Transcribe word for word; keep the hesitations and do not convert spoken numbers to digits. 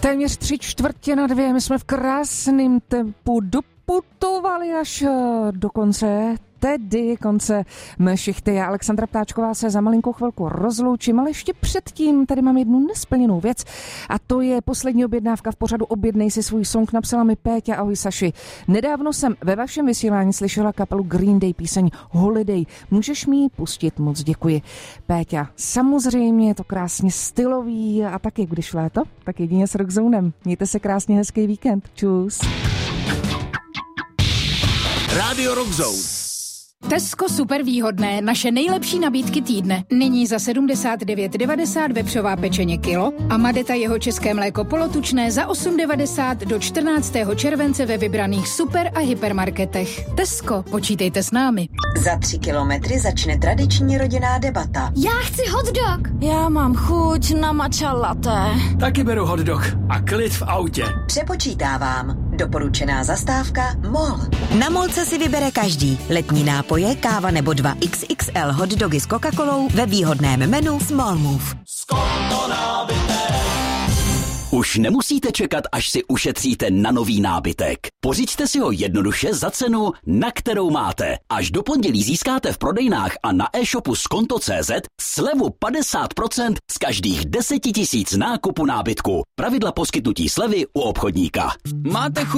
Téměř tři čtvrtě na dvě, my jsme v krásném tempu doputovali až do konce, tedy konce mé šichty. Já, Alexandra Ptáčková, se za malinkou chvilku rozloučím, ale ještě předtím tady mám jednu nesplněnou věc a to je poslední objednávka v pořadu Objednej si svůj song. Napsala mi Péťa. Ahoj Saši. Nedávno jsem ve vašem vysílání slyšela kapelu Green Day, píseň Holiday. Můžeš mi ji pustit? Moc děkuji. Péťa, samozřejmě je to krásně stylový a taky, když léto, tak jedině s Rockzonem. Mějte se krásně, hezký víkend. Čus. Rádio Rockzone. Tesco super výhodné, naše nejlepší nabídky týdne. Nyní za sedmdesát devět devadesát vepřová pečeně kilo a Madeta jeho české mléko polotučné za osm devadesát do čtrnáctého července ve vybraných super a hypermarketech. Tesco, počítejte s námi. Za tři kilometry začne tradiční rodinná debata. Já chci hotdog. Já mám chuť na matcha latte. Taky beru hotdog a klid v autě. Přepočítávám. Doporučená zastávka MOL. Na Molce si vybere každý. Letní nápoje, káva nebo dva iks iks el hotdogy s Coca-Colou ve výhodném menu Small Move. Už nemusíte čekat, až si ušetříte na nový nábytek. Pořiďte si ho jednoduše za cenu, na kterou máte. Až do pondělí získáte v prodejnách a na e-shopu skonto tečka cé zet slevu padesát procent z každých deset tisíc nákupu nábytku. Pravidla poskytnutí slevy u obchodníka. Máte chuť